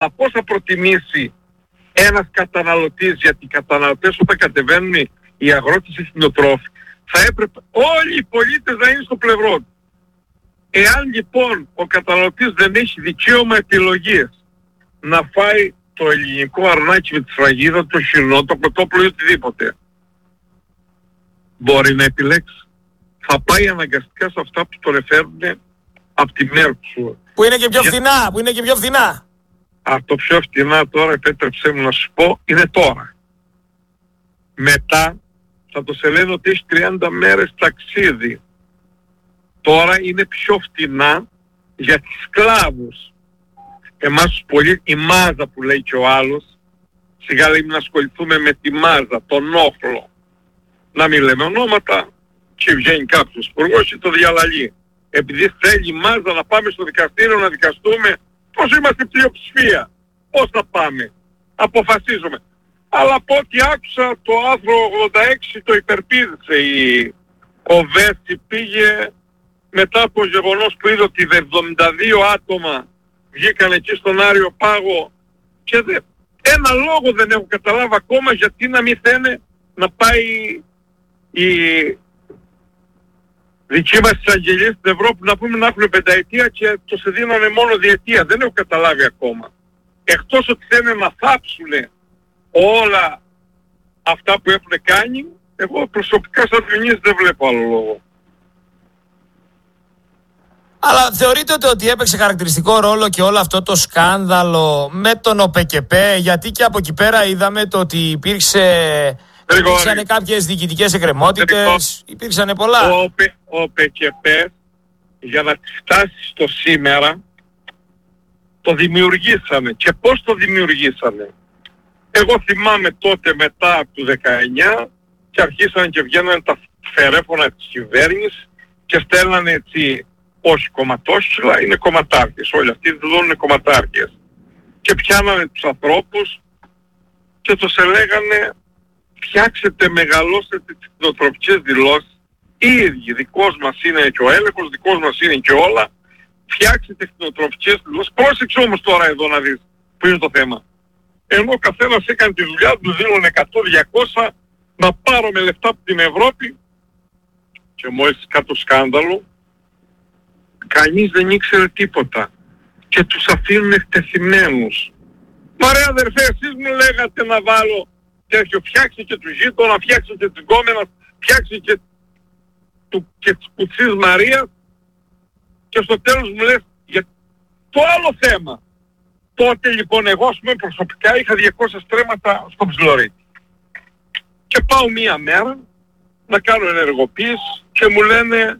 πώς θα προτιμήσει ένας καταναλωτής, γιατί οι καταναλωτές όταν κατεβαίνουν οι αγρότες οι κτηνοτρόφοι, θα έπρεπε όλοι οι πολίτες να είναι στο πλευρό του. Εάν λοιπόν ο καταναλωτής δεν έχει δικαίωμα επιλογής να φάει το ελληνικό αρνάκι με τη σφραγίδα, το χοιρινό, το κοτόπουλο ή οτιδήποτε, μπορεί να επιλέξει. Θα πάει αναγκαστικά σε αυτά που τον εφέρουν από τη Μέρκσουρ. Που είναι και πιο φθηνά, Από το πιο φθηνά τώρα, επέτρεψέ μου να σου πω, είναι τώρα. Μετά θα το σε λένε ότι έχει 30 μέρες ταξίδι. Τώρα είναι πιο φτηνά για τις σκλάβους. Εμάς τους πολίτες, η μάζα που λέει και ο άλλος, σιγά λέει να ασχοληθούμε με τη μάζα, τον όχλο. Να μην λέμε ονόματα, και βγαίνει κάποιος υπουργός και το διαλαλεί. Επειδή θέλει η μάζα να πάμε στο δικαστήριο να δικαστούμε, πώς είμαστε πλειοψηφία, πώς θα πάμε, αποφασίζουμε. Αλλά από ό,τι άκουσα το άρθρο 86 το υπερπίδησε ο Βέστη, πήγε μετά από γεγονός που είδε ότι 72 άτομα βγήκαν εκεί στον Άριο Πάγο και ένα λόγο δεν έχω καταλάβει ακόμα γιατί να μην θένε να πάει η δική μας εισαγγελίες στην Ευρώπη να πούμε να έχουν πενταετία και το σε δίνανε μόνο διετία. Δεν έχω καταλάβει ακόμα. Εκτός ότι θέλουν να θάψουν όλα αυτά που έχουν κάνει, εγώ προσωπικά σαν Διονύσης δεν βλέπω άλλο λόγο. Αλλά θεωρείτε ότι έπαιξε χαρακτηριστικό ρόλο και όλο αυτό το σκάνδαλο με τον ΟΠΕΚΕΠΕ, γιατί και από εκεί πέρα είδαμε το ότι υπήρξαν κάποιες διοικητικές εκκρεμότητες, υπήρξαν πολλά. Ο ΟΠΕΚΕΠΕ για να τη φτάσει στο σήμερα το δημιουργήσανε. Και πώς το δημιουργήσανε? Εγώ θυμάμαι τότε μετά από το 19 και αρχίσαν και βγαίνανε τα φερέφωνα της κυβέρνησης και στέλνανε έτσι, όχι κομματόσχυλα, είναι κομματάρχες. Όλοι αυτοί δηλώνουν είναι κομματάρχες. Και πιάνανε τους ανθρώπους και τους έλεγανε φτιάξετε, μεγαλώσετε τις κτηνοτροφικές δηλώσεις. Οι ίδιοι, δικός μας είναι και ο έλεγχος, δικός μας είναι και όλα. Φτιάξετε κτηνοτροφικές δηλώσεις. Πρόσεξε όμως τώρα εδώ να δεις που είναι το θέμα. Ενώ ο καθένας έκανε τη δουλειά του, δίνουν 100-200 να πάρουμε λεφτά από την Ευρώπη και μόλις κάτω σκάνδαλο κανείς δεν ήξερε τίποτα και τους αφήνουν εκτεθειμένους. Μα ρε αδερφέ, εσείς μου λέγατε να βάλω τέτοιο, φτιάξε και του γείτονα, φτιάξε και την κόμενα, φτιάξε και της Κουτσής Μαρίας και στο τέλος μου λες για το άλλο θέμα. Τότε λοιπόν εγώ ας πούμε προσωπικά είχα 200 στρέμματα στο Ψιλορίτη. Και πάω μία μέρα να κάνω ενεργοποίηση και μου λένε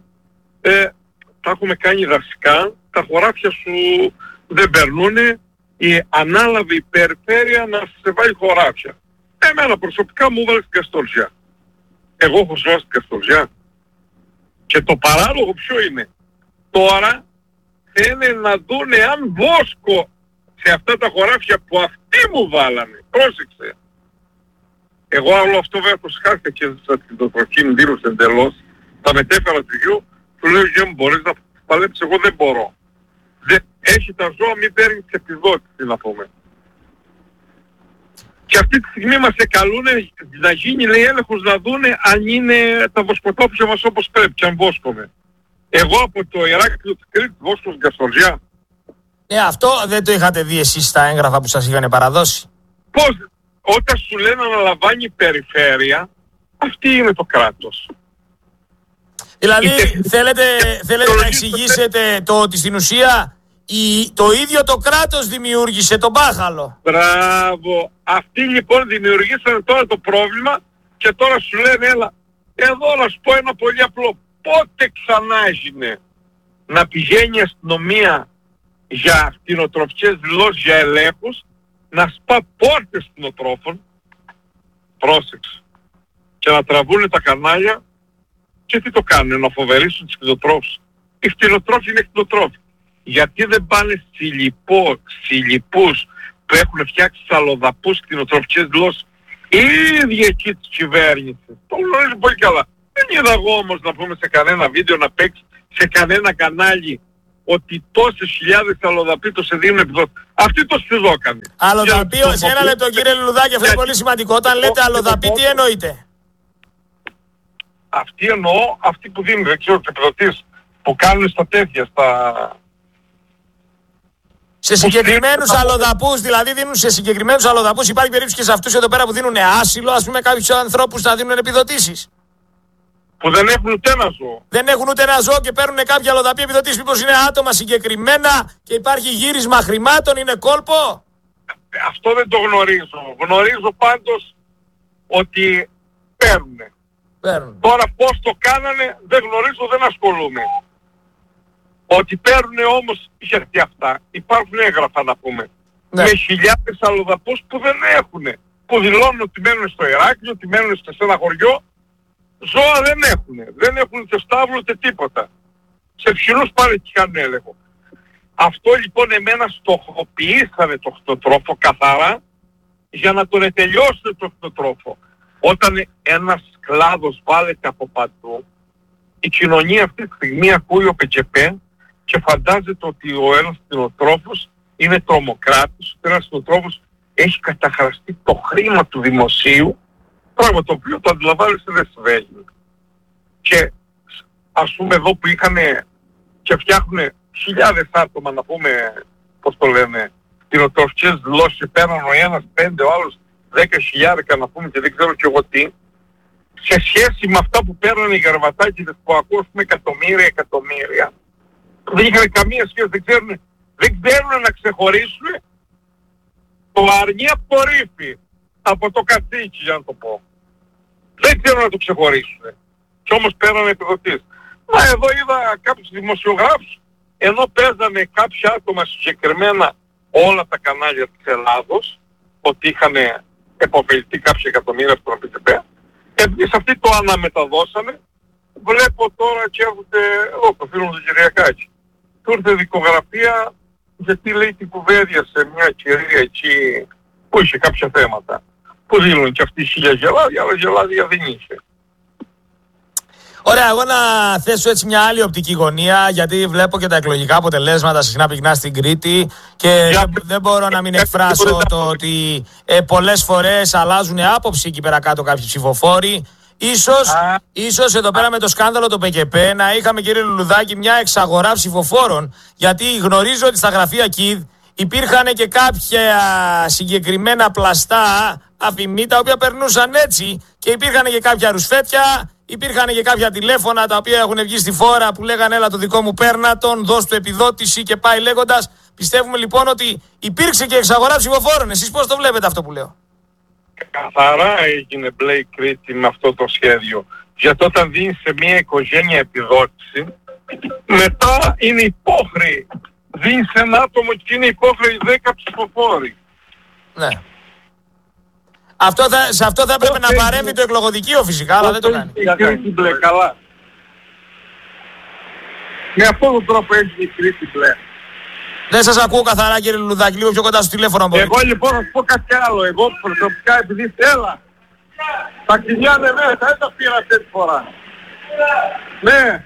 τα έχουμε κάνει δασικά, τα χωράφια σου δεν περνούνε, η ανάλαβε η περιφέρεια να σε βάλει χωράφια. Εμένα προσωπικά μου βάλει στην Καστοριά. Εγώ έχω ζώσει στην Καστοριά. Και το παράλογο ποιο είναι? Τώρα θέλουν να δούνε αν βόσκω σε αυτά τα χωράφια που αυτοί μου βάλανε. Πρόσεξε. Εγώ όλο αυτό βέβαια το σχάθηκα και στην τροχή μου δήλωσε εντελώς. Τα μετέφερα του γιου, του λέω γιο μου μπορείς να παλέψεις, εγώ δεν μπορώ. Έχει τα ζώα, μην παίρνει τις επιδότησεις να πούμε. Και αυτή τη στιγμή μας καλούν να γίνει λέει έλεγχος να δούνε αν είναι τα βοσκοτόπια μας όπως πρέπει και αν βόσκομαι. Εγώ από το Ηράκλειο της Κρήτης βόσκω στην Καστοριά. Αυτό δεν το είχατε δει εσείς στα έγγραφα που σας είχαν παραδώσει? Πώς, όταν σου λένε να λαμβάνει η περιφέρεια, αυτή είναι το κράτος. Δηλαδή θέλετε να εξηγήσετε το ότι στην ουσία το ίδιο το κράτος δημιούργησε τον μπάχαλο. Μπράβο. Αυτοί λοιπόν δημιουργήσαν τώρα το πρόβλημα και τώρα σου λένε έλα. Εδώ να σου πω ένα πολύ απλό. Πότε ξανά έγινε να πηγαίνει η αστυνομία για κτηνοτροφικές δηλώσεις, για ελέγχους, να σπά πόρτες κτηνοτρόφων, πρόσεξε, και να τραβούνε τα κανάλια και τι το κάνουν, να φοβερήσουν τους κτηνοτρόφους. Οι κτηνοτρόφοι είναι κτηνοτρόφοι. Γιατί δεν πάνε συλληπούς που έχουν φτιάξει αλλοδαπούς κτηνοτροφικές δηλώσεις οι ίδιοι εκεί της κυβέρνησης? Το γνωρίζουν πολύ καλά. Δεν είδα εγώ όμως να πούμε σε κανένα βίντεο να παίξει σε κανένα κανάλι ότι τόσες χιλιάδες αλλοδαποί το σε δίνουν επιδόσεις. Αυτοί το σφιδόκανε. Αλλοδαποί, σε ένα λεπτό κύριε Λουλουδάκη, αυτό είναι πολύ σημαντικό. Όταν λέτε αλλοδαποί, τι εννοείτε? Αυτοί εννοώ, αυτοί που δίνουν, δεν ξέρω, επιδοτήσεις που κάνουν στα τέτοια, σε συγκεκριμένους αλλοδαπούς, δηλαδή δίνουν σε συγκεκριμένους αλλοδαπούς. Υπάρχει περίπτωση και σε αυτούς εδώ πέρα που δίνουν άσυλο, ας πούμε, κάποιους ανθρώπους να δίνουν επιδοτήσεις. Που δεν έχουν ούτε ένα ζώο. Δεν έχουν ούτε ένα ζώο και παίρνουν κάποια αλλοδαπή επιδοτήσεις. Μήπως είναι άτομα συγκεκριμένα και υπάρχει γύρισμα χρημάτων, είναι κόλπο? Αυτό δεν το γνωρίζω. Γνωρίζω πάντως ότι παίρνουν. Τώρα πώς το κάνανε δεν γνωρίζω, δεν ασχολούμαι. Ότι παίρνουν όμως, γιατί αυτά υπάρχουν έγγραφα να πούμε, με χιλιάδες αλλοδαπούς που δεν έχουν. Που δηλώνουν ότι μένουν στο Ηράκλειο, ότι μένουν σε ένα χωριό. Ζώα δεν έχουν. Δεν έχουν ούτε στάβλο ούτε τίποτα. Σε ψηλούς πάνε και κάνουν έλεγχο. Αυτό λοιπόν εμένα στοχοποιήσανε το κτηνοτρόφο καθαρά για να τον ετελειώσουν το κτηνοτρόφο. Όταν ένας κλάδος βάλεται από παντού, η κοινωνία αυτή τη στιγμή ακούει ο ΠΚΠ και φαντάζεται ότι ο ένας κτηνοτρόφος είναι τρομοκράτης, ότι ένας κτηνοτρόφος έχει καταχραστεί το χρήμα του δημοσίου, πράγμα το οποίο το αντιλαμβάνεστε δεν συμβαίνει. Και ας πούμε εδώ που είχαν και φτιάχνουν χιλιάδες άτομα να πούμε, πώς το λένε, κτηνοτροφικές δηλώσεις, πέραν ο ένας 5, ο άλλος 10.000 να πούμε και δεν ξέρω και εγώ τι, σε σχέση με αυτά που παίρνουν οι γαρβατάκηδες που ακούω, πούμε, εκατομμύρια, δεν είχαν καμία σχέση, δεν ξέρουν να ξεχωρίσουν το αρνί από το ρήφι, από το κατσίκι για να το πω. Δεν ξέρουν να το ξεχωρίσουν. Και όμως πέρανε επιδοτήσεις. Μα εδώ είδα κάποιους δημοσιογράφους, ενώ παίζανε κάποια άτομα συγκεκριμένα όλα τα κανάλια της Ελλάδος, ότι είχαν επωφεληθεί κάποια εκατομμύρια από τον ΠΚΠ, επειδή σε αυτοί το αναμεταδώσανε, βλέπω τώρα και έρχονται εδώ το φίλο του Κυριακάκη. Του ήρθε δικογραφία γιατί λέει την κουβέντια σε μια κυρία εκεί που είχε κάποια θέματα. Που δίνουν και αυτοί 1000 γελάδια, αλλά γελάδια δεν είχε. Ωραία, εγώ να θέσω έτσι μια άλλη οπτική γωνία, γιατί βλέπω και τα εκλογικά αποτελέσματα συχνά πυκνά στην Κρήτη και δεν μπορώ να μην εκφράσω το ότι πολλές φορές αλλάζουν άποψη εκεί πέρα κάτω κάποιοι ψηφοφόροι. Ίσως εδώ πέρα με το σκάνδαλο το ΠΚΠ να είχαμε, κύριε Λουλουδάκη, μια εξαγορά ψηφοφόρων, γιατί γνωρίζω ότι στα γραφεία ΚΙΔ υπήρχαν και κάποια συγκεκριμένα πλαστά αφημί τα οποία περνούσαν έτσι και υπήρχαν και κάποια ρουσφέτια, υπήρχαν και κάποια τηλέφωνα τα οποία έχουν βγει στη φόρα που λέγανε έλα το δικό μου παίρνα τον, δώσ' του επιδότηση και πάει λέγοντας. Πιστεύουμε λοιπόν ότι υπήρξε και εξαγορά ψηφοφόρων. Εσείς πώς το βλέπετε αυτό που λέω? Καθαρά έγινε μπλε η Κρήτη με αυτό το σχέδιο. Γιατί όταν δίνεις σε μια οικογένεια επιδότηση, μετά είναι υπόχρεοι. Δίνεις ένα άτομο και είναι υπόχρεοι 10 ψηφοφόροι. Ναι. Σε αυτό θα έπρεπε να παρέμβει το εκλογοδικείο φυσικά, αλλά δεν το κάνει. Η Κρήτη μπλε, καλά. Με αυτόν τον τρόπο έγινε η Κρήτη μπλε. Δεν σας ακούω καθαρά, κύριε Λουλουδάκη, λίγο πιο κοντά στο τηλέφωνο μπορείτε. Εγώ λοιπόν θα σου πω κάτι άλλο. Εγώ προσωπικά, επειδή θέλω, τα κοινιά ναι, δεν τα πήρα αυτή τη φορά. Ναι.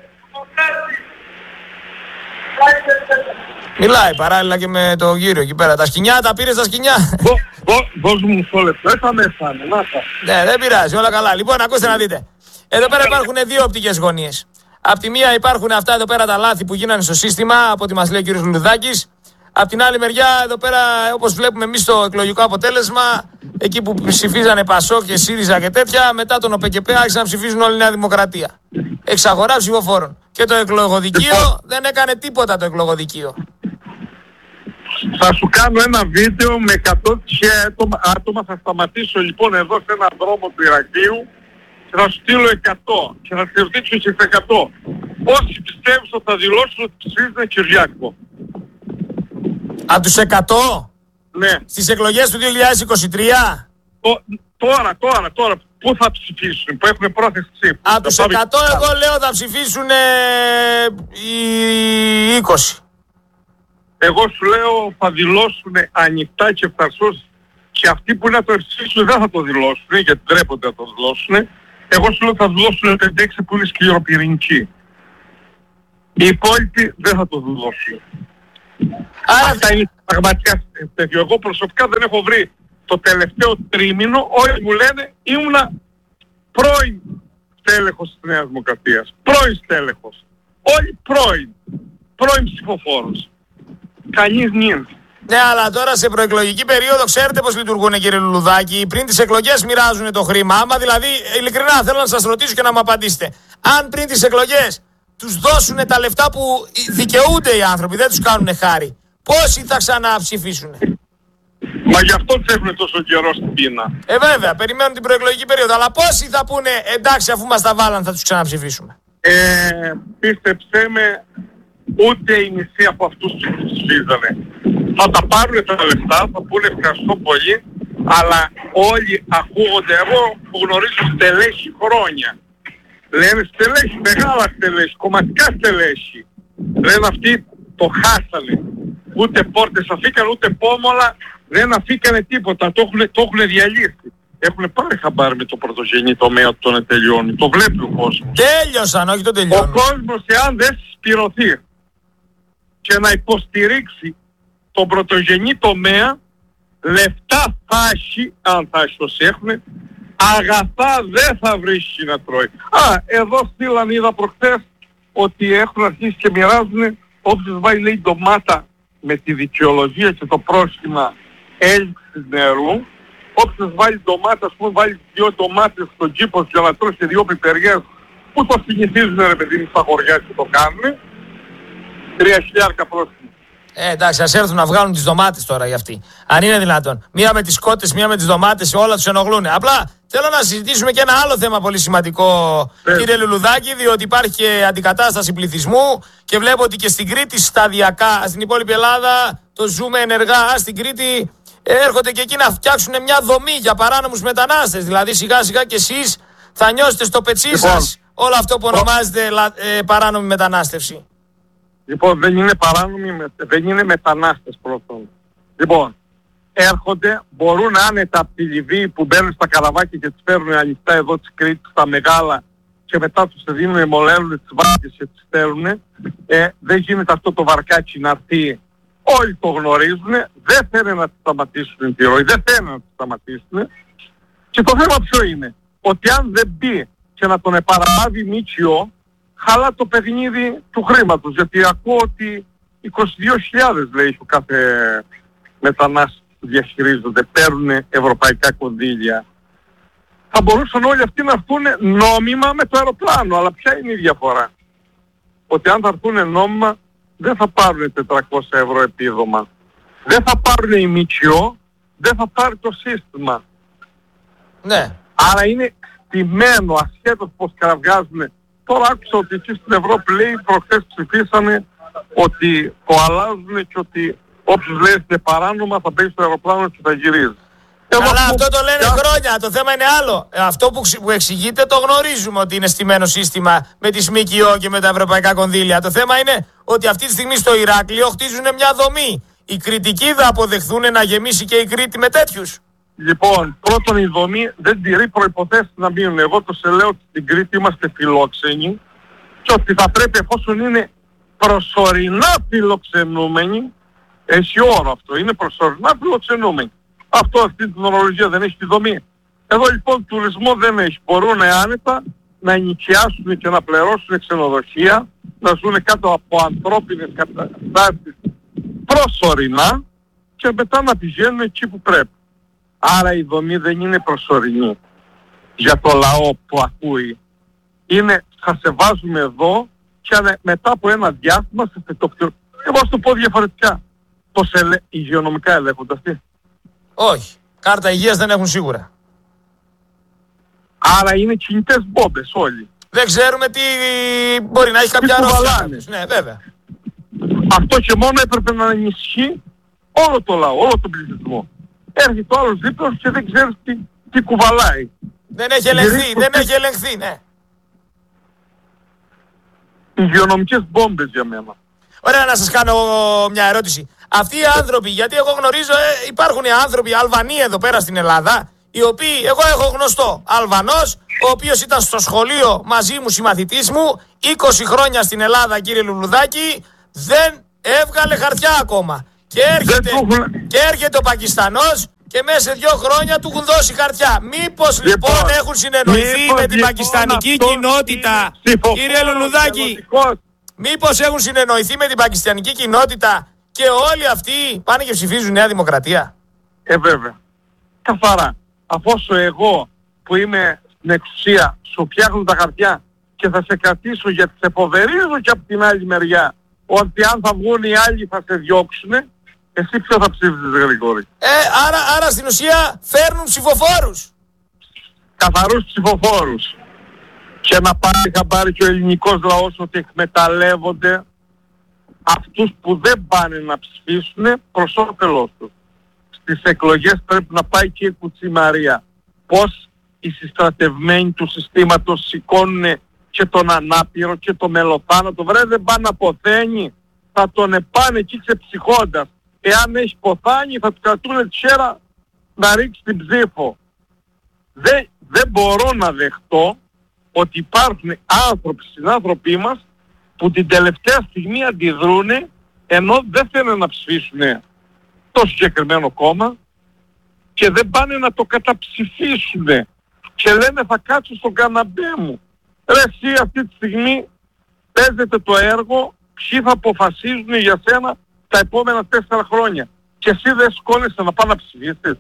Μιλάει παράλληλα και με το γύρο εκεί πέρα. Τα σκοινιά, τα πήρες τα σκοινιά? Δώσ' μου μισό λεπτό, θα με έφανε. Ναι, δεν πειράζει, όλα καλά. Λοιπόν, ακούστε να δείτε. Εδώ πέρα υπάρχουν δύο οπτικές γωνίες. Απ' τη μία υπάρχουν αυτά εδώ πέρα τα λάθη που γίνανε στο σύστημα, από ό,τι μας λέει ο κ. Λουλουδάκης. Απ' την άλλη μεριά, εδώ πέρα, όπως βλέπουμε εμείς το εκλογικό αποτέλεσμα, εκεί που ψηφίζανε Πασόκ και ΣΥΡΙΖΑ και τέτοια, μετά τον ΟΠΚΠ άρχισαν να ψηφίζουν όλη η Νέα Δημοκρατία. Εξαγορά ψηφοφόρων. Και το εκλογοδικείο δεν έκανε τίποτα το εκλογοδικείο. Θα σου κάνω ένα βίντεο με 100 άτομα. Θα σταματήσω λοιπόν εδώ σε έναν δρόμο του Ηρακλείου και θα σου στείλω 100 και θα σκεφτήσω και 100. Όσοι πιστεύεις ότι θα δηλώσουν ότι ψηφίζουν Κυριάκο. Από τους 100? Ναι. Στις εκλογές του 2023? Τώρα. Πού θα ψηφίσουν, που έχουν πρόθεση ψήφου. Από τους 100 εγώ λέω θα ψηφίσουν οι 20. Εγώ σου λέω θα δηλώσουν ανοιχτά και ευθαρσώς και αυτοί που είναι να το ψηφίσουν δεν θα το δηλώσουν γιατί ντρέπονται να το δηλώσουν. Εγώ σου λέω θα δηλώσουν 56 που είναι σκληροπυρηνικοί. Οι υπόλοιποι δεν θα το δώσουν. Άρα... Αυτά είναι πραγματικά τέτοιο. Εγώ προσωπικά δεν έχω βρει το τελευταίο τρίμηνο, όλοι μου λένε ήμουνα πρώην στέλεχος της Νέας Δημοκρατίας. Πρώην στέλεχος. Όλοι πρώην ψηφοφόρος. Κανείς νυν. Ναι, αλλά τώρα σε προεκλογική περίοδο ξέρετε πώς λειτουργούν, κύριε Λουλουδάκη. Πριν τις εκλογές μοιράζουν το χρήμα. Άμα δηλαδή, ειλικρινά θέλω να σας ρωτήσω και να μου απαντήσετε. Αν πριν τις εκλογές τους δώσουν τα λεφτά που δικαιούνται οι άνθρωποι, δεν τους κάνουν χάρη, πόσοι θα ξαναψηφίσουν? Μα γι' αυτό τους έχουν τόσο καιρό στην πείνα. Βέβαια, περιμένουν την προεκλογική περίοδο. Αλλά πόσοι θα πούνε εντάξει, αφού μας τα βάλαν, θα τους ξαναψηφίσουμε? Πίστεψέ με, ούτε η μισή από αυτούς τους ψηφίζανε. Θα τα πάρουν τα λεφτά, θα πούνε ευχαριστώ πολύ, αλλά όλοι ακούγονται. Εγώ που γνωρίζω στελέχη χρόνια. Λένε στελέχη, μεγάλα στελέχη, κομματικά στελέχη. Λένε αυτοί το χάσανε. Ούτε πόρτες αφήκαν, ούτε πόμολα, δεν αφήκανε τίποτα. Το έχουν διαλύσει. Έχουν πάρει χαμπάρι με το πρωτογενή τομέα του τον τελειώνει. Το βλέπει ο κόσμος. Τέλειωσαν, όχι το τελειώνουν. Ο κόσμος, εάν δεν συσπηρωθεί και να υποστηρίξει τον πρωτογενή τομέα, λεφτά θα έχει, αν θα έχει όσοι έχουν, αγαθά δεν θα βρίσκει να τρώει. Εδώ στείλαν, είδα προχθές, ότι έχουν αρχίσει και μοιράζουν, όποιος βάλει λέει ντομάτα με τη δικαιολογία και το πρόστιμα έλλειψης νερού, όποιος βάλει ντομάτα, ας πούμε βάλει 2 ντομάτες στον κήπο για να τρώσει 2 πιπεριές, που το συνηθίζουν ρε παιδί στα χωριά και το κάνουν, 3.000 πρόστιμα. Εντάξει, ας έρθουν να βγάλουν τις ντομάτες τώρα για αυτοί. Αν είναι δυνατόν. Μία με τις κότες, μία με τις ντομάτες, όλα τους ενοχλούν. Απλά θέλω να συζητήσουμε και ένα άλλο θέμα πολύ σημαντικό, κύριε Λουλουδάκη, διότι υπάρχει και αντικατάσταση πληθυσμού και βλέπω ότι και στην Κρήτη σταδιακά, στην υπόλοιπη Ελλάδα το ζούμε ενεργά. Στην Κρήτη έρχονται και εκεί να φτιάξουν μια δομή για παράνομους μετανάστες. Δηλαδή σιγά σιγά και εσείς θα νιώσετε στο πετσί σας όλο αυτό που ονομάζεται παράνομη μετανάστευση. Λοιπόν, δεν είναι παράνομοι, δεν είναι μετανάστες πρώτον. Λοιπόν, έρχονται, μπορούν άνετα από τη Λιβύη που μπαίνουν στα καραβάκια και τις φέρνουν ανοιχτά εδώ της Κρήτης, στα μεγάλα, και μετά τους δίνουν, μολαίνουν τις βάρκες και τις στέλνουν. Δεν γίνεται αυτό το βαρκάκι να έρθει. Όλοι το γνωρίζουν, δεν θέλουν να τις σταματήσουν τη ροή, δεν θέλουν να τις σταματήσουν. Και το θέμα ποιο είναι? Ότι αν δεν μπει και να τον επαραλάβει ΜΚΟ, χαλά το παιχνίδι του χρήματος. Γιατί ακούω ότι 22.000 λέει ο κάθε μετανάστες που διαχειρίζονται, παίρνουν ευρωπαϊκά κονδύλια. Θα μπορούσαν όλοι αυτοί να έρθουν νόμιμα με το αεροπλάνο. Αλλά ποια είναι η διαφορά? Ότι αν θα έρθουν νόμιμα δεν θα πάρουν 400 ευρώ επίδομα. Δεν θα πάρουν η ΜΚΟ, δεν θα πάρει το σύστημα. Ναι. Άρα είναι στημένο ασχέτως πως κραυγάζουν. Τώρα άκουσα ότι εκεί στην Ευρώπη λέει προχθές ψηφίσανε ότι το αλλάζουν και ότι όποιος λέει είναι παράνομα θα μπαίνει στο αεροπλάνο και θα γυρίζει. Αλλά αυτό το λένε χρόνια, το θέμα είναι άλλο. Αυτό που εξηγείτε το γνωρίζουμε ότι είναι στημένο σύστημα με τη ΜΚΟ και με τα ευρωπαϊκά κονδύλια. Το θέμα είναι ότι αυτή τη στιγμή στο Ηράκλειο χτίζουν μια δομή. Οι Κρητικοί θα αποδεχθούν να γεμίσει και η Κρήτη με τέτοιους? Λοιπόν, πρώτον η δομή δεν τηρεί προϋποθέσεις να μείνουν. Εγώ το σε λέω ότι στην Κρήτη είμαστε φιλόξενοι και ότι θα πρέπει, εφόσον είναι προσωρινά φιλοξενούμενοι, έχει όρο αυτό, είναι προσωρινά φιλοξενούμενοι. Αυτό αυτή την ορολογία δεν έχει τη δομή. Εδώ λοιπόν τουρισμό δεν έχει. Μπορούν άνετα να ενοικιάσουν και να πληρώσουν ξενοδοχεία, να ζουν κάτω από ανθρώπινες καταστάσεις προσωρινά και μετά να πηγαίνουν εκεί που πρέπει. Άρα η δομή δεν είναι προσωρινή για το λαό που ακούει. Είναι θα σε βάζουμε εδώ και μετά από ένα διάστημα σε θετοκτηρούν. Εγώ θα το πω διαφορετικά. Πώς υγειονομικά ελέγχονται αυτοί? Όχι. Κάρτα υγείας δεν έχουν σίγουρα. Άρα είναι κινητές μπόμπες όλοι. Δεν ξέρουμε τι μπορεί να έχει κάποια αρρώστια. Ναι, βέβαια. Αυτό και μόνο έπρεπε να ενισχύει όλο το λαό, όλο τον πληθυσμό. Έρχεται ο άλλος δίπλα και δεν ξέρεις τι κουβαλάει. Δεν έχει ελεγχθεί, δεν έχει ελεγχθεί, ναι. Υγειονομικές μπόμπες για μένα. Ωραία, να σας κάνω μια ερώτηση. Αυτοί οι άνθρωποι, γιατί εγώ γνωρίζω υπάρχουν άνθρωποι Αλβανοί εδώ πέρα στην Ελλάδα, οι οποίοι, εγώ έχω γνωστό Αλβανός, ο οποίος ήταν στο σχολείο μαζί μου, συμμαθητής μου, 20 χρόνια στην Ελλάδα, κύριε Λουλουδάκη, δεν έβγαλε χαρτιά ακόμα. Και έρχεται ο Πακιστανός και μέσα σε 2 χρόνια του έχουν δώσει χαρτιά. Μήπως λοιπόν έχουν συνεννοηθεί με την πακιστανική κοινότητα, κύριε Λουλουδάκη, μήπως έχουν συνεννοηθεί με την πακιστανική κοινότητα και όλοι αυτοί πάνε και ψηφίζουν Νέα Δημοκρατία? Βέβαια. Καθαρά. Αφόσον εγώ που είμαι στην εξουσία σου φτιάχνω τα χαρτιά και θα σε κρατήσω γιατί σε φοβερίζω και από την άλλη μεριά ότι αν θα βγουν οι άλλοι θα σε διώξουνε, εσύ ποιο θα ψήφισες, Γρηγόρη? Άρα στην ουσία φέρνουν ψηφοφόρους. Καθαρούς ψηφοφόρους. Και να πάρει και ο ελληνικός λαός ότι εκμεταλλεύονται αυτούς που δεν πάνε να ψηφίσουν προς όφελός τους. Στις εκλογές πρέπει να πάει και η κουτσιμαρία. Πώς οι συστρατευμένοι του συστήματος σηκώνουν και τον ανάπηρο και το μελοθάνατο. Βρε, δεν πάνε να ποθαίνει, θα τον επάνε εκεί ξεψυχώντας. Εάν έχει ποθάνει θα του κρατούν τη χέρα να ρίξει την ψήφο. Δεν μπορώ να δεχτώ ότι υπάρχουν άνθρωποι, συνάνθρωποι μας, που την τελευταία στιγμή αντιδρούν ενώ δεν θέλουν να ψηφίσουν το συγκεκριμένο κόμμα και δεν πάνε να το καταψηφίσουν και λένε θα κάτσω στον καναπέ μου. Ρε εσύ αυτή τη στιγμή παίζεται το έργο ποιοι θα αποφασίζουν για σένα τα επόμενα 4 χρόνια και εσύ δεν σηκώνεσαι να πάνε να ψηφίσεις.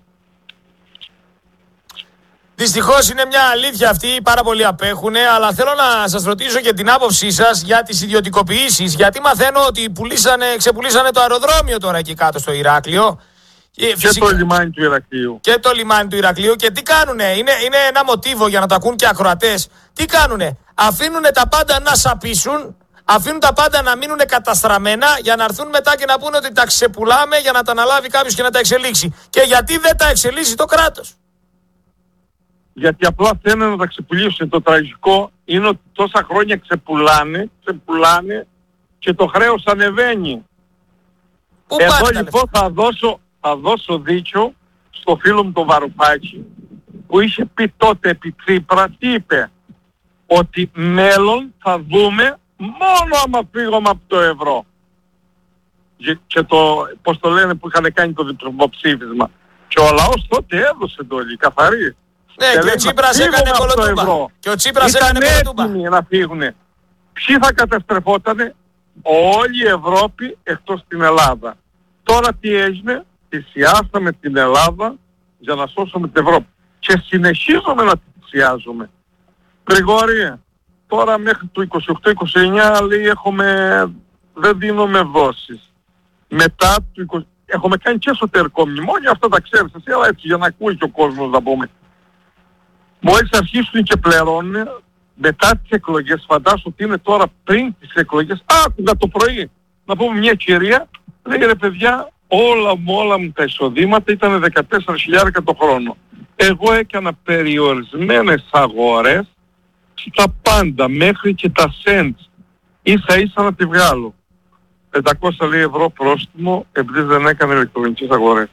Δυστυχώς είναι μια αλήθεια αυτή, πάρα πολλοί απέχουνε, αλλά θέλω να σας ρωτήσω και την άποψή σας για τις ιδιωτικοποιήσεις, γιατί μαθαίνω ότι ξεπουλήσανε το αεροδρόμιο τώρα εκεί κάτω στο Ηράκλειο. Και το λιμάνι του Ηρακλείου. Και το λιμάνι του Ηρακλείου. Και τι κάνουνε, είναι ένα μοτίβο για να το ακούν και ακροατές. Τι κάνουνε, αφήνουνε τα πάντα να σαπίσουν, αφήνουν τα πάντα να μείνουν καταστραμμένα για να έρθουν μετά και να πούνε ότι τα ξεπουλάμε για να τα αναλάβει κάποιος και να τα εξελίξει. Και γιατί δεν τα εξελίσσει το κράτος? Γιατί απλά θέλουν να τα ξεπουλήσουν. Το τραγικό είναι ότι τόσα χρόνια ξεπουλάνε και το χρέος ανεβαίνει. Εδώ λοιπόν θα δώσω δίκιο στο φίλο μου τον Βαρουφάκη που είχε πει τότε επί Τσίπρα, τι είπε? Ότι μέλλον θα δούμε μόνο άμα φύγουμε από το ευρώ. Και το, πώς το λένε, που είχαν κάνει το δημοψήφισμα. Και ο λαός τότε έδωσε το καθαρή. Ναι, και ο Τσίπρας έκανε κολοτούμπα. Και ο Τσίπρας έκανε κολοτούμπα. Ήταν έτοιμοι να φύγουνε. Ποιοι θα καταστρεφότανε? Όλη η Ευρώπη εκτός την Ελλάδα. Τώρα τι έγινε? Θυσιάσαμε την Ελλάδα για να σώσουμε την Ευρώπη. Και συνεχίζουμε να τη θυσιάζουμε. Γρηγόρη, τώρα μέχρι το 28-29 λέει δεν δίνουμε δόσεις. Μετά το 20, έχουμε κάνει και εσωτερικό μνημόνιο, αυτά τα ξέρεις εσύ, αλλά έτσι για να ακούει και ο κόσμος να πούμε. Μόλις αρχίσουν και πληρώνουν, μετά τις εκλογές, φαντάσου ότι είναι τώρα πριν τις εκλογές, άκουγα το πρωί, να πούμε μια κυρία, λέει ρε παιδιά, όλα μου τα εισοδήματα ήταν 14.000 το χρόνο. Εγώ έκανα περιορισμένες αγορές στα πάντα, μέχρι και τα cents, ίσα ίσα να τη βγάλω. 500 λέει ευρώ πρόστιμο, επειδή δεν έκανε ηλεκτρονικές αγορές.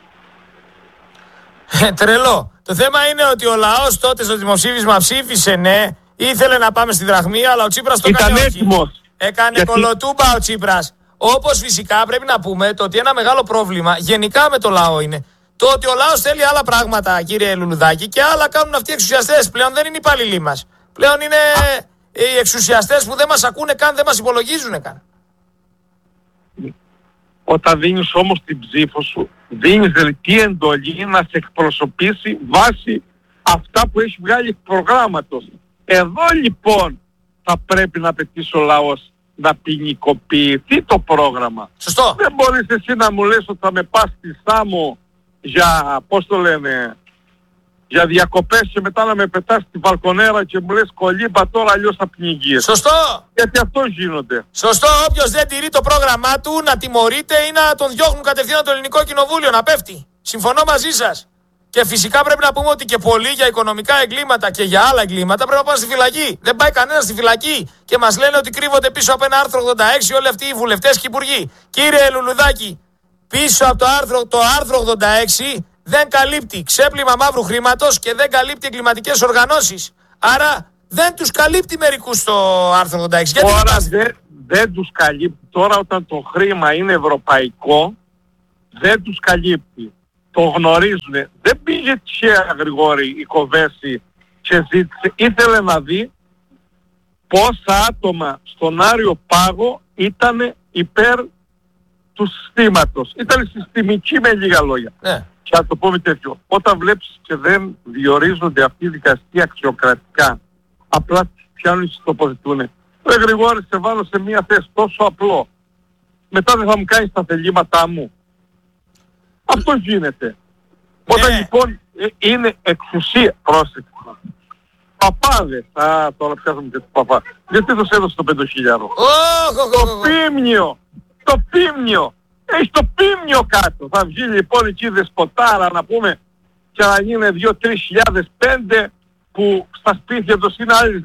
Τρελό. Το θέμα είναι ότι ο λαός τότε στο δημοψήφισμα ψήφισε ναι, ήθελε να πάμε στη δραχμή, αλλά ο Τσίπρας το έκανε όχι. Έκανε κολοτούμπα ο Τσίπρας. Όπως φυσικά πρέπει να πούμε το ότι ένα μεγάλο πρόβλημα γενικά με το λαό είναι το ότι ο λαός θέλει άλλα πράγματα, κύριε Λουλουδάκη, και άλλα κάνουν αυτοί οι εξουσιαστές. Πλέον δεν είναι οι υπαλληλοί μας. Πλέον είναι οι εξουσιαστές που δεν μας ακούνε καν, δεν μας υπολογίζουν καν. Όταν δίνεις όμως την ψήφο σου, δίνεις δελτή εντολή να σε εκπροσωπήσει βάσει αυτά που έχει βγάλει προγράμματος. Εδώ λοιπόν θα πρέπει να απαιτήσει ο λαός να ποινικοποιηθεί το πρόγραμμα. Σωστό. Δεν μπορείς εσύ να μου λες ότι θα με πας στη Σάμο για, πώς το λένε, για διακοπές και μετά να με πετάς στη βαλκονέρα και μου λες κολύμπα τώρα αλλιώς θα πνιγείς. Σωστό. Γιατί αυτό γίνονται. Σωστό. Όποιος δεν τηρεί το πρόγραμμά του να τιμωρείται ή να τον διώχνουν κατευθείαν από το Ελληνικό Κοινοβούλιο να πέφτει. Συμφωνώ μαζί σας. Και φυσικά πρέπει να πούμε ότι και πολλοί για οικονομικά εγκλήματα και για άλλα εγκλήματα πρέπει να πάνε στη φυλακή. Δεν πάει κανένα στη φυλακή. Και μας λένε ότι κρύβονται πίσω από ένα άρθρο 86 όλοι αυτοί οι βουλευτές και οι υπουργοί. Κύριε Λουλουδάκη, πίσω από το άρθρο 86 δεν καλύπτει ξέπλυμα μαύρου χρήματος και δεν καλύπτει εγκληματικές οργανώσεις. Άρα δεν τους καλύπτει μερικούς στο άρθρο 86. Τώρα δεν τους καλύπτει. Τώρα όταν το χρήμα είναι ευρωπαϊκό, δεν τους καλύπτει. Το γνωρίζουν. Δεν πήγε τυχαία, Γρηγόρη, η Κοβέση και ζήτησε. Ήθελε να δει πόσα άτομα στον Άριο Πάγο ήταν υπέρ του συστήματος. Ήταν συστημική, με λίγα λόγια. Ναι. Και να το πούμε τέτοιο. Όταν βλέπεις και δεν διορίζονται αυτοί οι δικαστικοί αξιοκρατικά, απλά πιάνουν και τοποθετούν. Γρηγόρη, σε βάλω σε μία θέση, τόσο απλό. Μετά δεν θα μου κάνεις τα θελήματά μου. Αυτό γίνεται. Ναι. Όταν λοιπόν είναι εξουσία, πρόσεξε. Παπάδες, τώρα πιάσαμε και του παπά. Γιατί τους έδωσε το 5.000. Το πίμνιο, το πίμνιο. Έχει το πίμνιο κάτω. Θα βγει λοιπόν εκεί δεσποτάρα να πούμε και να γίνει 2-3 χιλιάδες 5 που στα σπίτια τους είναι άλλες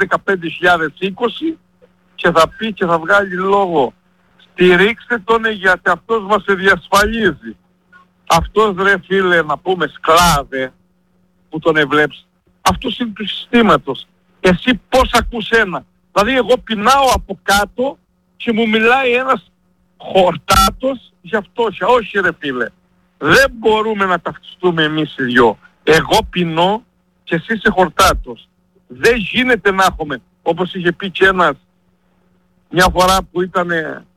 15.020 και θα πει και θα βγάλει λόγο. Στηρίξτε τον γιατί αυτός μας διασφαλίζει. Αυτός ρε φίλε να πούμε σκλάβε που τον ευλέψει. Αυτός είναι του συστήματος. Εσύ πώς ακούς ένα. Δηλαδή εγώ πεινάω από κάτω και μου μιλάει ένας χορτάτος για φτώχεια. Όχι ρε φίλε. Δεν μπορούμε να ταυτιστούμε εμείς οι δυο. Εγώ πεινώ και εσύ είσαι χορτάτος. Δεν γίνεται να έχουμε, όπως είχε πει και ένας μια φορά που ήταν,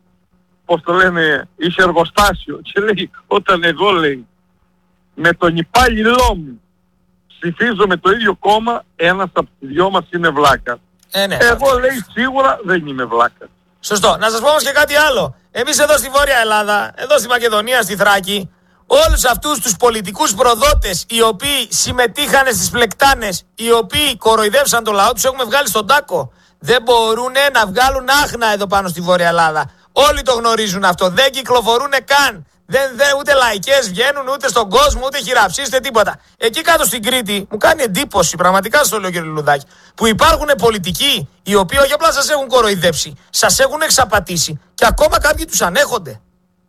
πώς το λένε, είχε εργοστάσιο και λέει όταν εγώ λέει με τον υπάλληλό μου ψηφίζω με το ίδιο κόμμα, ένας από τις δυο μας είναι βλάκας. Ναι. Εγώ λέει σίγουρα δεν είμαι βλάκας. Σωστό. Να σας πω όμως και κάτι άλλο. Εμείς εδώ στη Βόρεια Ελλάδα, εδώ στη Μακεδονία, στη Θράκη, όλους αυτούς τους πολιτικούς προδότες οι οποίοι συμμετείχαν στις πλεκτάνες, οι οποίοι κοροϊδεύσαν το λαό τους, έχουμε βγάλει στον τάκο. Δεν μπορούν να βγάλουν άχνα εδώ πάνω στη Βόρεια Ελλάδα. Όλοι το γνωρίζουν αυτό. Δεν κυκλοφορούν καν. Ούτε λαϊκές βγαίνουν, ούτε στον κόσμο, ούτε χειραψίες, ούτε τίποτα. Εκεί κάτω στην Κρήτη μου κάνει εντύπωση, πραγματικά στο λέω κύριε Λουδάκη, που υπάρχουν πολιτικοί οι οποίοι όχι απλά σας έχουν κοροϊδέψει, σας έχουν εξαπατήσει και ακόμα κάποιοι τους ανέχονται.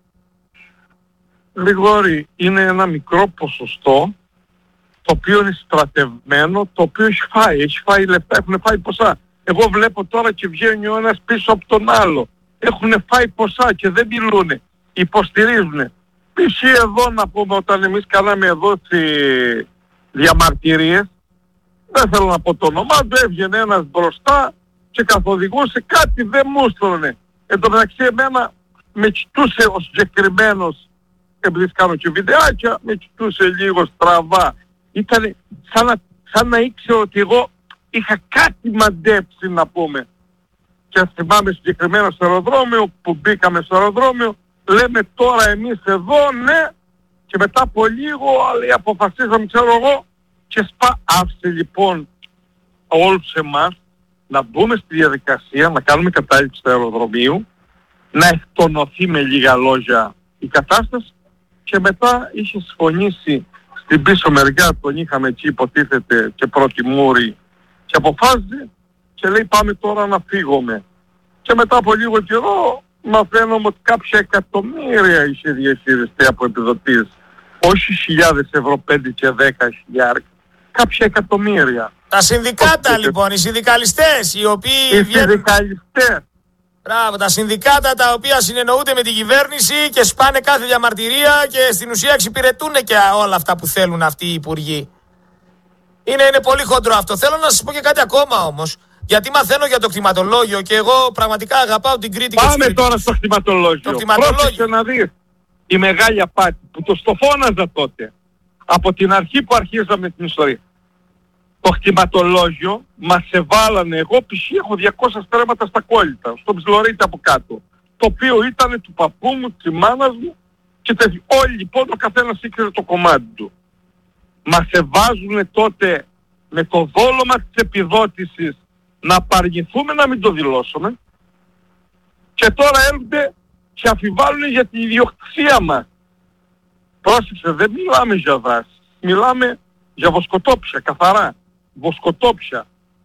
Γρηγόρη, είναι ένα μικρό ποσοστό το οποίο είναι στρατευμένο, το οποίο έχει φάει λεπτά, έχουν φάει ποσά. Εγώ βλέπω τώρα και βγαίνει ο ένας πίσω από τον άλλο. Έχουν φάει ποσά και δεν μιλούνε. Υποστηρίζουν. Π.χ. εδώ να πούμε όταν εμείς κάναμε εδώ τις διαμαρτυρίες, δεν θέλω να πω το όνομά του, έβγαινε ένας μπροστά και καθοδηγούσε, κάτι δεν μου έστρωνε. Εν τω μεταξύ εμένα με κοιτούσε ο συγκεκριμένος, επειδή κάνω και βιντεάκια, με κοιτούσε λίγο στραβά. Ήταν σαν να ήξερε ότι εγώ είχα κάτι μαντέψει να πούμε. Και θυμάμαι συγκεκριμένα στο αεροδρόμιο, που μπήκαμε στο αεροδρόμιο, λέμε τώρα εμείς εδώ, ναι, και μετά από λίγο αποφασίσαμε, ξέρω εγώ, και άφησε λοιπόν όλους εμάς να μπούμε στη διαδικασία, να κάνουμε κατάληψη του αεροδρομίου, να εκτονωθεί με λίγα λόγια η κατάσταση και μετά είχε συμφωνήσει στην πίσω μεριά, τον είχαμε εκεί υποτίθεται και πρώτη μούρη και αποφάσισε και λέει πάμε τώρα να φύγουμε. Και μετά από λίγο καιρό μαθαίνουμε ότι κάποια εκατομμύρια είχε διαχειριστεί από επιδοτήσεις. Όχι χιλιάδες ευρώ, 5 και 10.000, κάποια εκατομμύρια. Τα συνδικάτα λοιπόν, οι συνδικαλιστές οι οποίοι συνδικαλιστές. Μπράβο, τα συνδικάτα τα οποία συνεννοούνται με την κυβέρνηση και σπάνε κάθε διαμαρτυρία και στην ουσία εξυπηρετούν και όλα αυτά που θέλουν αυτοί οι υπουργοί. Είναι πολύ χοντρό αυτό. Θέλω να σας πω και κάτι ακόμα όμως. Γιατί μαθαίνω για το κτηματολόγιο και εγώ πραγματικά αγαπάω την Κρήτη. Πάμε τώρα στο κτηματολόγιο. Το κτηματολόγιο. Πρόσεξε να δεις η μεγάλη απάτη που το στοφώναζα τότε. Από την αρχή που αρχίζαμε την ιστορία. Το κτηματολόγιο μας εβάλανε, εγώ π.χ. έχω 200 στρέμματα στα κόλλητα, στο ψιλορίτη από κάτω. Το οποίο ήταν του παππού μου, της μάνας μου και όλοι λοιπόν ο καθένας ήξερε το κομμάτι του. Μας εβάζουνε τότε με το δόλωμα της επιδότησης να απαρνηθούμε να μην το δηλώσουμε και τώρα έρχονται και αφιβάλλουν για την ιδιοκτησία μας. Πρόσεξε, δεν μιλάμε για δάση, μιλάμε για βοσκοτόπια, καθαρά. Βοσκοτόπια.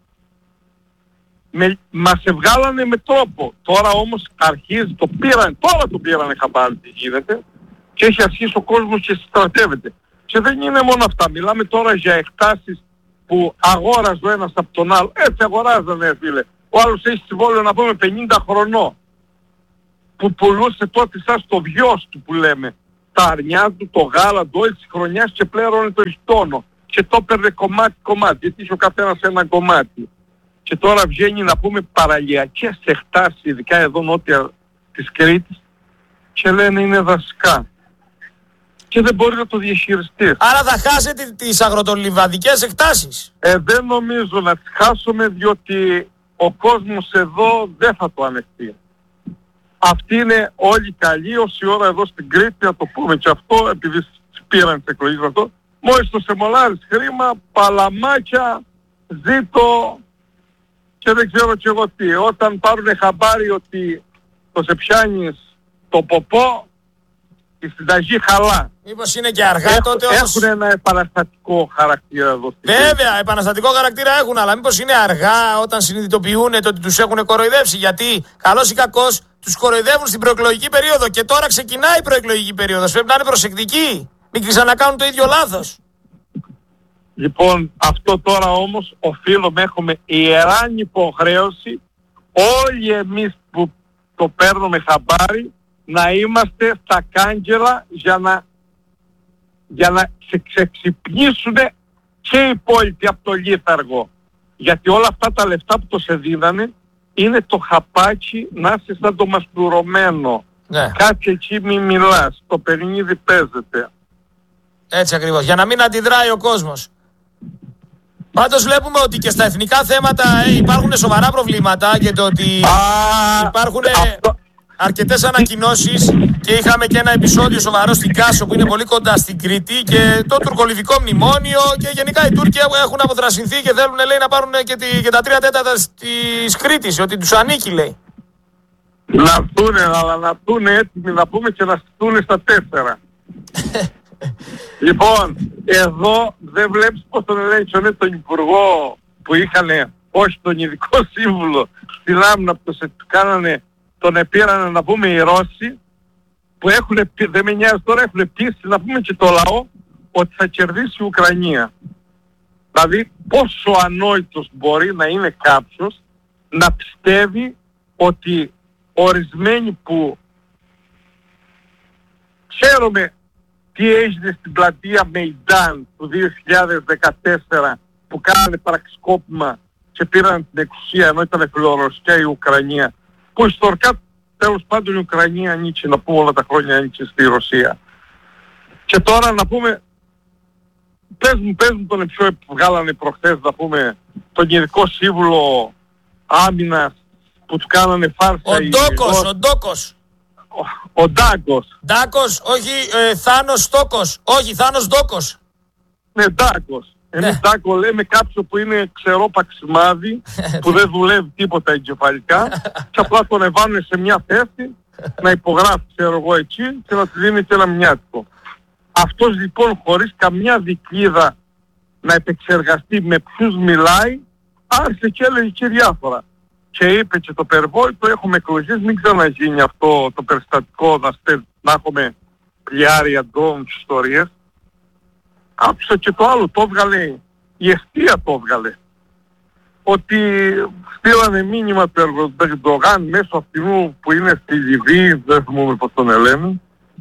Μας ευγάλανε με τρόπο. Τώρα όμως αρχίζει, τώρα το πήρανε χαμπάρι τι γίνεται και έχει αρχίσει ο κόσμος και στρατεύεται. Και δεν είναι μόνο αυτά. Μιλάμε τώρα για εκτάσεις που αγόραζε ο ένας από τον άλλο. Έτσι αγοράζανε, φίλε. Ο άλλος έχει συμβόλαιο να πούμε 50 χρονών. Που πουλούσε τότε σαν στο βιός του που λέμε. Τα αρνιά του, το γάλα του, όλη της χρονιάς και πλέρωνε το ιστόνο. Και το έπαιρνε κομμάτι-κομμάτι. Γιατί είχε ο καθένας ένα κομμάτι. Και τώρα βγαίνει να πούμε παραλιακές εκτάσεις, ειδικά εδώ νότια της Κρήτης, και λένε είναι δασικά. Και δεν μπορεί να το διαχειριστεί. Άρα θα χάσετε τις αγροτολιβαδικές εκτάσεις. Δεν νομίζω να τις χάσουμε, διότι ο κόσμος εδώ δεν θα το ανεχτεί. Αυτοί είναι όλοι καλοί, όση ώρα εδώ στην Κρήτη, να το πούμε και αυτό, επειδή πήραν τις εκλογές αυτό, μόλις το σεμολάρεις χρήμα, παλαμάκια, ζήτω και δεν ξέρω κι εγώ τι. Όταν πάρουν χαμπάρι ότι το σε πιάνεις το ποπό, η συνταγή χαλά. Μήπως είναι και αργά τότε όμως. Έχουν ένα επαναστατικό χαρακτήρα εδώ. Βέβαια, επαναστατικό χαρακτήρα έχουν, αλλά μήπως είναι αργά όταν συνειδητοποιούν το ότι τους έχουν κοροϊδεύσει. Γιατί καλώς ή κακώς τους κοροϊδεύουν στην προεκλογική περίοδο και τώρα ξεκινάει η προεκλογική περίοδος. Πρέπει να είναι προσεκτικοί. Μην ξανακάνουν το ίδιο λάθος. Λοιπόν, αυτό τώρα όμως οφείλουμε, έχουμε ιεράν υποχρέωση όλοι εμείς που το παίρνουμε χαμπάρι να είμαστε στα κάγκελα για να ξεξυπνήσουν και οι υπόλοιποι από το λίθαργο. Γιατί όλα αυτά τα λεφτά που το σε δίνανε είναι το χαπάκι να είσαι σαν το μαστουρωμένο. Ναι. Κάτσε εκεί μη μιλάς, το παιχνίδι παίζεται. Έτσι ακριβώς, για να μην αντιδράει ο κόσμος. Πάντως βλέπουμε ότι και στα εθνικά θέματα υπάρχουν σοβαρά προβλήματα και το ότι υπάρχουν αρκετές ανακοινώσεις και είχαμε και ένα επεισόδιο σοβαρό στην Κάσο που είναι πολύ κοντά στην Κρήτη και το τουρκολιβικό μνημόνιο και γενικά οι Τούρκοι έχουν αποθρασινθεί και θέλουν, λέει, να πάρουν και τα 3/4 της Κρήτης, ότι τους ανήκει, λέει. Να έρθουνε, αλλά να έρθουνε έτοιμοι να πούμε και να στούνε στα 4. Λοιπόν, εδώ δεν βλέπεις πως τον ελέγχουνε τον υπουργό που είχανε, όχι τον ειδικό σύμβουλο στην άμυνα που σε κάνανε, τον επήρανε να πούμε οι Ρώσοι που έχουν, δεν με νοιάζει τώρα, έχουν πείσει να πούμε και το λαό ότι θα κερδίσει η Ουκρανία. Δηλαδή πόσο ανόητος μπορεί να είναι κάποιος να πιστεύει ότι ορισμένοι που ξέρουμε τι έγινε στην πλατεία Μεϊντάν του 2014 που κάνανε πραξικόπημα και πήραν την εξουσία ενώ ήταν φιλορωσιά η Ουκρανία, που ιστορικά τέλος πάντων η Ουκρανία ανήκει, να πούμε, όλα τα χρόνια ανήκει στη Ρωσία. Και τώρα να πούμε, πες μου τον επεισόδιο που βγάλανε προχθές, να πούμε, τον Γενικό Σύμβουλο Άμυνας που του κάνανε φάρσα. Ο Ντόκος. Ο Ντάκος. Ντάκος, όχι Θάνος Στόκος. Όχι, Θάνος Ντόκος. Ναι, Ντάκος. Εμείς Ντάκο λέμε κάποιον που είναι ξερό παξιμάδι, που δεν δουλεύει τίποτα εγκεφαλικά και απλά τον εβάνουν σε μια θέση να υπογράφει, ξέρω εγώ, εκεί και να του δίνει και ένα μοιάτικο. Αυτός λοιπόν χωρίς καμιά δικλίδα να επεξεργαστεί με ποιους μιλάει, άρχισε και έλεγε και διάφορα. Και είπε και το περιβόητο, έχουμε εκλογές, μην ξαναγίνει αυτό το περιστατικό να έχουμε πλιάρια ντόμ και ιστορίες. Άκουσα και το άλλο, το έβγαλε, η Εστία το έβγαλε. Ότι στείλανε μήνυμα του Ερντογάν μέσω αυτού που είναι στη Λιβύη, δεν θυμούμαι πώς τον λένε.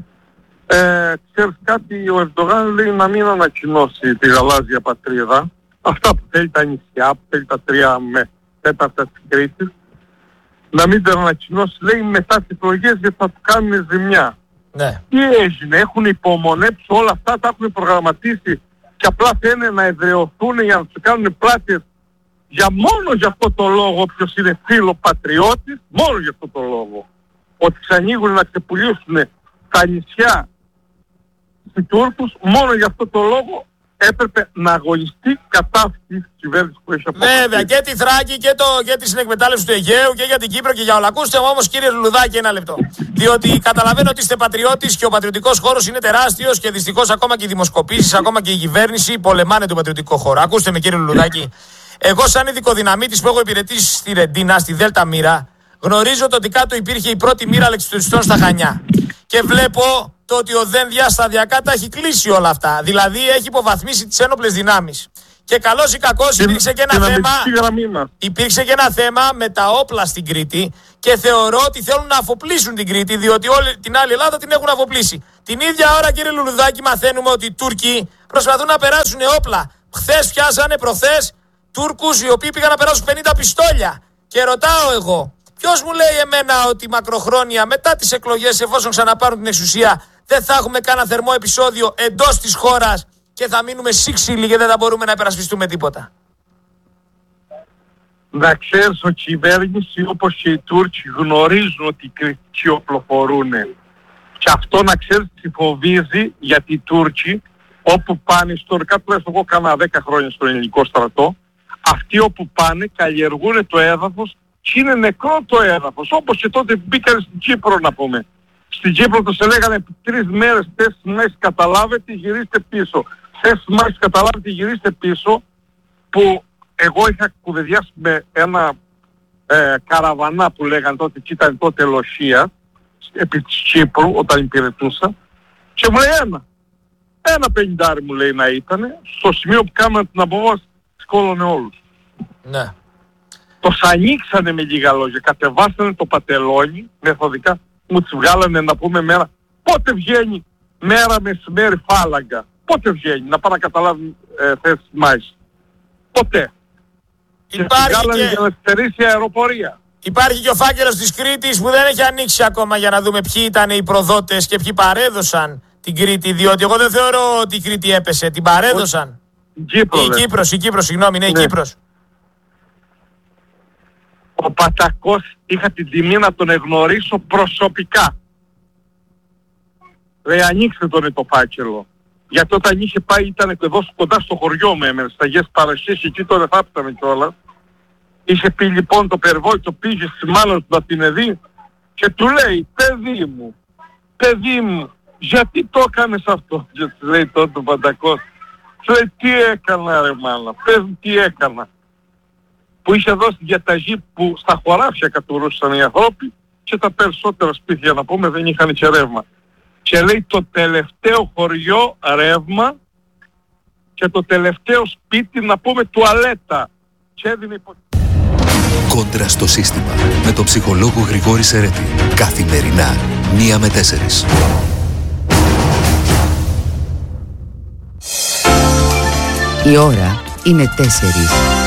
Ξέρεις κάτι, ο Ερντογάν λέει να μην ανακοινώσει τη γαλάζια πατρίδα. Αυτά που θέλει τα νησιά, που θέλει τα 3 με 4 της Κρήτης. Να μην τα ανακοινώσει, λέει, μετά τις εκλογές γιατί θα του κάνουν ζημιά. Ναι. Τι έγινε, έχουν υπομονέψει όλα αυτά, τα έχουν προγραμματίσει και απλά θέλουν να εδραιωθούν για να τους κάνουν πλάτες μόνο για αυτό το λόγο, όποιος είναι φίλο πατριώτης, μόνο για αυτό το λόγο. Ότι ξανοίγουν να ξεπουλήσουν τα νησιά στους Τούρκους, μόνο για αυτό το λόγο έπρεπε να αγωνιστεί κατά αυτής της κυβέρνησης που έχει αποφασίσει. Βέβαια, και τη Θράκη και τη συνεκμετάλλευση του Αιγαίου και για την Κύπρο και για όλα. Ακούστε όμως, κύριε Λουλουδάκη, ένα λεπτό. Διότι καταλαβαίνω ότι είστε πατριώτης και ο πατριωτικός χώρος είναι τεράστιος και δυστυχώς ακόμα και οι δημοσκοπήσεις, ακόμα και η κυβέρνηση πολεμάνε τον πατριωτικό χώρο. Ακούστε με, κύριε Λουλουδάκη. Εγώ, σαν ειδικοδυναμίτης που έχω υπηρετήσει στη Ρεντίνα, στη Δέλτα Μοίρα, γνωρίζω ότι κάτω υπήρχε η πρώτη μοίρα αλεξιπτωριστών στα Χανιά. Και βλέπω το ότι ο Δένδια σταδιακά τα έχει κλείσει όλα αυτά. Δηλαδή έχει υποβαθμίσει τις ένοπλες δυνάμεις. Και καλώς ή κακώς υπήρξε και ένα θέμα με τα όπλα στην Κρήτη και θεωρώ ότι θέλουν να αφοπλίσουν την Κρήτη, διότι όλη την άλλη Ελλάδα την έχουν αφοπλίσει. Την ίδια ώρα, κύριε Λουλουδάκη, μαθαίνουμε ότι οι Τούρκοι προσπαθούν να περάσουν όπλα. Χθες πιάσανε, προχθές, Τούρκους οι οποίοι πήγαν να περάσουν 50 πιστόλια. Και ρωτάω εγώ, ποιος μου λέει εμένα ότι μακροχρόνια μετά τις εκλογές, εφόσον ξαναπάρουν την εξουσία, δεν θα έχουμε κανένα θερμό επεισόδιο εντός της χώρας και θα μείνουμε σύξυλοι και δεν θα μπορούμε να υπερασπιστούμε τίποτα? Να ξέρεις, η κυβέρνηση όπως και οι Τούρκοι γνωρίζουν ότι οι Κρήτικοι οπλοφορούν. Και αυτό να ξέρεις τι φοβίζει, γιατί οι Τούρκοι όπου πάνε, ιστορικά τουλάχιστον εγώ κάνα 10 χρόνια στον ελληνικό στρατό, αυτοί όπου πάνε καλλιεργούν το έδαφος και είναι νεκρό το έδαφος. Όπως και τότε μπήκαν στην Κύπρο, να πούμε. Στην Κύπρο τους έλεγαν 3 μέρες, 4 μέρες καταλάβετε, γυρίστε πίσω. 4 μέρες καταλάβετε, γυρίστε πίσω, που εγώ είχα κουβεντιάσει με ένα καραβανά που λέγανε τότε, και ήταν τότε Λοσία, επί της Κύπρου όταν υπηρετούσα, και μου λέει ένα 50 μου λέει να ήτανε, στο σημείο που κάναμε την αποβάση, σκόλωνε όλους. Ναι. Τους ανοίξανε με λίγα λόγια, κατεβάσανε το πατελόνι, μεθοδικά, μου τις βγάλανε να πούμε μέρα. Πότε βγαίνει μέρα μεσημέρι φάλαγγα? Πότε βγαίνει να πάνε να καταλάβουν θέσεις μάχης? Ποτέ. Υπάρχει και... για να στερήσει η αεροπορία. Υπάρχει και ο φάκελος της Κρήτης που δεν έχει ανοίξει ακόμα για να δούμε ποιοι ήταν οι προδότες και ποιοι παρέδωσαν την Κρήτη, διότι εγώ δεν θεωρώ ότι η Κρήτη έπεσε, την παρέδωσαν. Η Κύπρος, συγγνώμη, ναι, η Κύπρος. Ο Πατακός είχα την τιμή να τον εγνωρίσω προσωπικά. Ανοίξτε τον το φάκελο. Γιατί όταν είχε πάει ήταν εδώ κοντά στο χωριό μου, έμενε στα Αγίες Παρασκευές και εκεί τώρα θάψαμε κιόλας. Είχε πει λοιπόν το περιβόητο, πήγε στη μάνα του να την δει και του λέει, παιδί μου, γιατί το έκανες αυτό? Και του λέει τότε ο Πατακός, του λέει, τι έκανα ρε μάνα, πες μου τι έκανα? Που είχε δώσει διαταγή που στα χωράφια κατουρούσαν οι ανθρώποι και τα περισσότερα σπίτια, να πούμε, δεν είχαν και ρεύμα. Και λέει το τελευταίο χωριό ρεύμα και το τελευταίο σπίτι, να πούμε, τουαλέτα. Και έδινε Κόντρα στο σύστημα με τον ψυχολόγο Γρηγόρη Σερέτη. Καθημερινά 1 με 4. Η ώρα είναι 4.